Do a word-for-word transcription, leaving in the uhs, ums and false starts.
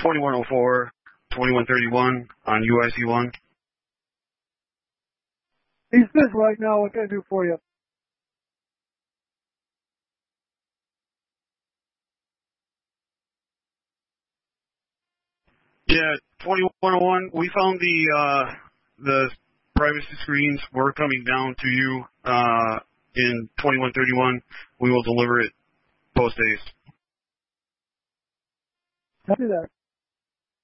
twenty-one oh four, twenty-one thirty-one on U I C one. He's busy right now. What can I do for you? Yeah, twenty-one oh one, we found the uh, the privacy screens were coming down to you uh, in twenty-one thirty-one. We will deliver it post-haste. Copy that.